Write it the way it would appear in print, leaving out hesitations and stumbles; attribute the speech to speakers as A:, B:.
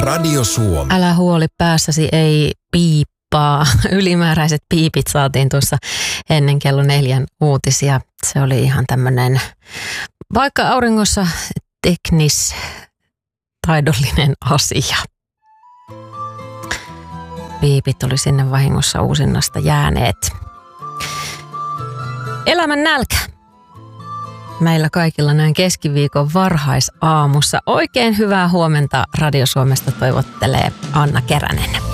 A: Radio Suomi.
B: Älä huoli, päässäsi ei piippaa. Ylimääräiset piipit saatiin tuossa ennen kello 4 uutisia. Se oli ihan tämmöinen, vaikka auringossa teknis-taidollinen asia. Piipit oli sinne vahingossa uusinnasta jääneet. Elämän nälkä. Meillä kaikilla näin keskiviikon varhaisaamussa. Oikein hyvää huomenta Radio Suomesta toivottelee Anna Keränen.